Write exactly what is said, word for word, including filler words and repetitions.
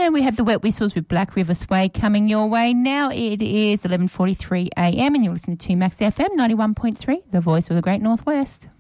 And we have the Wet Whistles with Black River Sway coming your way. Now it is eleven forty-three a m and you're listening to Max F M ninety-one point three, the voice of the Great Northwest.